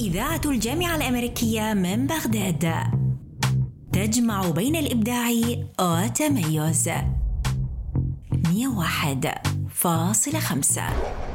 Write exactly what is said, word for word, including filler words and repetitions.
إذاعة الجامعة الأمريكية من بغداد، تجمع بين الإبداع والتميز. مئة وواحد فاصلة خمسة.